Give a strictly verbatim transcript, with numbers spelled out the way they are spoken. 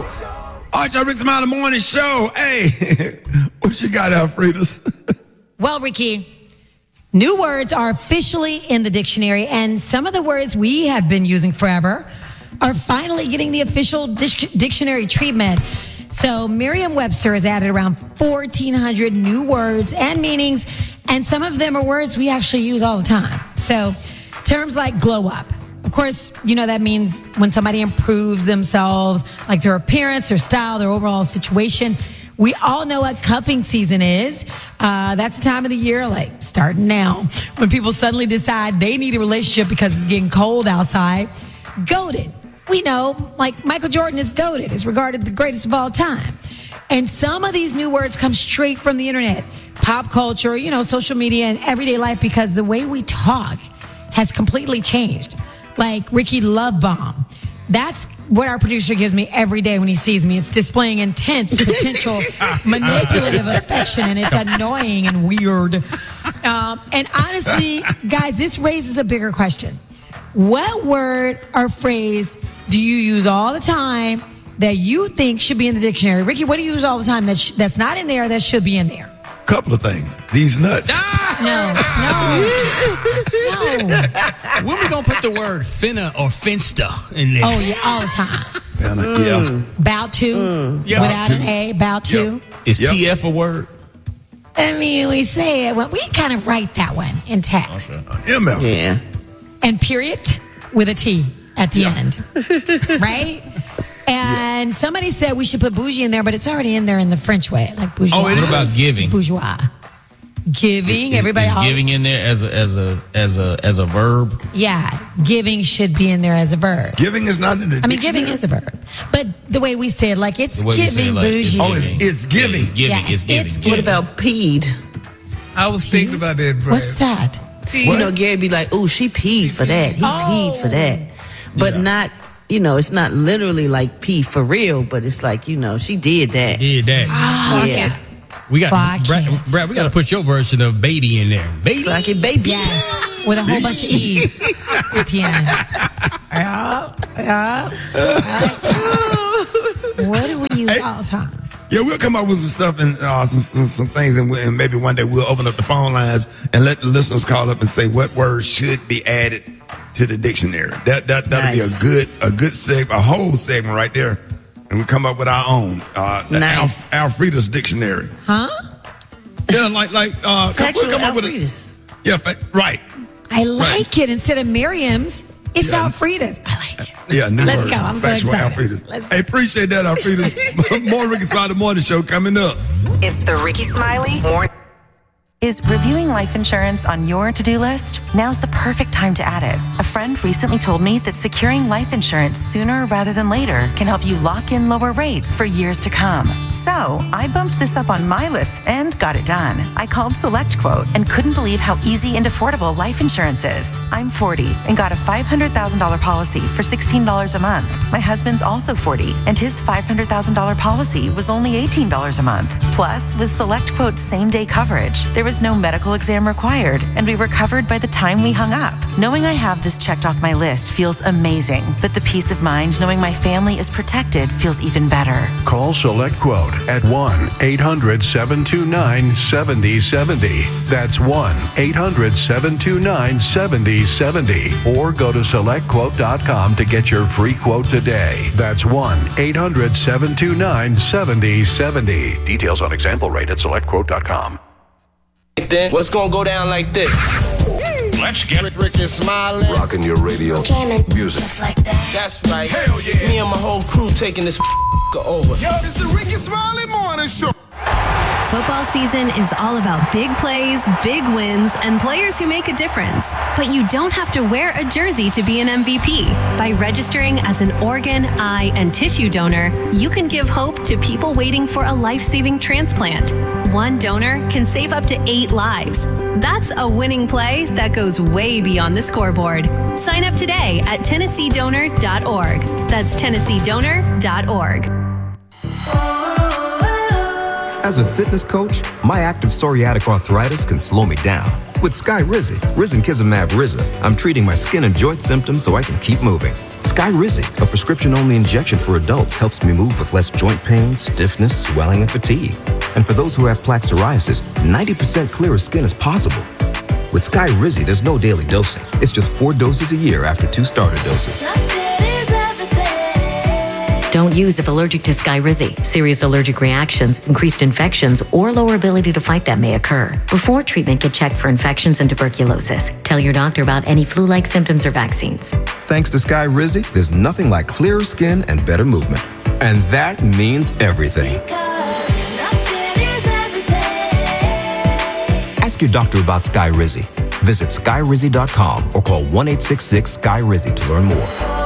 Arch, Rick Smiley Morning Show. Hey, what you got, Alfredas? Well, Ricky, new words are officially in the dictionary, and some of the words we have been using forever are finally getting the official dic- dictionary treatment. So Merriam-Webster has added around fourteen hundred new words and meanings, and some of them are words we actually use all the time. So terms like glow up. Of course, you know that means when somebody improves themselves, like their appearance, their style, their overall situation. We all know what cuffing season is. Uh, that's the time of the year, like starting now, when people suddenly decide they need a relationship because it's getting cold outside. Goated. We know, like Michael Jordan is goated, is regarded the greatest of all time. And some of these new words come straight from the internet, pop culture, you know, social media, and everyday life, because the way we talk has completely changed. Like Ricky Love Bomb. That's what our producer gives me every day when he sees me. It's displaying intense, potential, manipulative affection, and it's annoying and weird. Um, and honestly, guys, this raises a bigger question. What word or phrase do you use all the time that you think should be in the dictionary? Ricky, what do you use all the time that sh- that's not in there that should be in there? Couple of things. These nuts. No, no, no. When we gonna put the word finna or finsta in there? Oh, yeah, all the time. Mm. Yeah. About to, Mm. Yeah. without About an to. A, about to. Yep. Is Yep. T F a word? I mean, we say it, well, we kind of write that one in text. M F. Yeah. And period with a T at the end. Right? And somebody said we should put bougie in there, but it's already in there in the French way, like bourgeois. Oh, it is? What about giving? It's bourgeois. Giving, everybody. Is all- giving in there as a as a as a as a verb? Yeah, giving should be in there as a verb. Giving is not in the I mean, dictionary. giving is a verb, but the way we say it, like it's The way we say it, giving like, bougie. Oh, it's, it's giving. Yeah, it's giving. Yes, it's giving. it's What giving. about peed? I was thinking about that, Brad. What's that? You know, Gary be like, "Oh, she peed for that. He peed for that," but Yeah. not. You know, it's not literally like pee for real, but it's like, you know, she did that. Did that? Oh, Yeah. okay. We got Well, I Brad, can't. Brad, we got to put your version of baby in there. Baby. Like a baby. Yes, with a whole bunch of E's at the end. Yeah, yeah. What do we use all the time? Yeah, we'll come up with some stuff and uh, some, some some things, and, we, and maybe one day we'll open up the phone lines and let the listeners call up and say what words should be added to the dictionary. That that that'll Nice. be a good a good seg a whole segment right there, and we come up with our own uh, the Nice. Al, Alfreda's dictionary. Huh? Yeah, like like uh, come, Factual we'll come up with a, Alfredas. yeah, fa- right. I like it. Instead of Miriam's, it's Yeah. Alfreda's. I like it. Yeah, new Let's words. go. I'm so Factual excited. Alfreda's. Let's go. Hey, appreciate that, Alfreda's. More Ricky Smiley Morning Show coming up. It's the Ricky Smiley Morning. Is reviewing life insurance on your to-do list? Now's the perfect time to add it. A friend recently told me that securing life insurance sooner rather than later can help you lock in lower rates for years to come. So I bumped this up on my list and got it done. I called SelectQuote and couldn't believe how easy and affordable life insurance is. I'm forty and got a five hundred thousand dollars policy for sixteen dollars a month. My husband's also forty and his five hundred thousand dollars policy was only eighteen dollars a month. Plus, with SelectQuote's same-day coverage, there was no medical exam required, and we were covered by the time we hung up. Knowing I have this checked off my list feels amazing, but the peace of mind knowing my family is protected feels even better. Call SelectQuote at one eight hundred seven two nine seven zero seven zero. That's one eight hundred seven two nine seven zero seven zero. Or go to select quote dot com to get your free quote today. That's one eight hundred seven two nine seven zero seven zero. Details on example rate at select quote dot com. Then what's gonna go down like this? Let's get it. Ricky Smiley. Rocking your radio. Music. That's right. Hell yeah. Me and my whole crew taking this over. Yo, it's the Ricky Smiley Morning Show. Football season is all about big plays, big wins, and players who make a difference. But you don't have to wear a jersey to be an M V P. By registering as an organ, eye, and tissue donor, you can give hope to people waiting for a life-saving transplant. One donor can save up to eight lives. That's a winning play that goes way beyond the scoreboard. Sign up today at Tennessee Donor dot org. That's Tennessee Donor dot org. As a fitness coach, my active psoriatic arthritis can slow me down. With Skyrizi, Risankizumab Riza, I'm treating my skin and joint symptoms so I can keep moving. Skyrizi, a prescription-only injection for adults, helps me move with less joint pain, stiffness, swelling, and fatigue. And for those who have plaque psoriasis, ninety percent clearer skin is possible. With Skyrizi, there's no daily dosing. It's just four doses a year after two starter doses. Don't use if allergic to Skyrizi. Serious allergic reactions, increased infections, or lower ability to fight them may occur. Before treatment, get checked for infections and tuberculosis. Tell your doctor about any flu-like symptoms or vaccines. Thanks to Skyrizi, there's nothing like clearer skin and better movement. And that means everything. Ask your doctor about Skyrizi. Visit Skyrizi dot com or call one eight six six Skyrizi to learn more.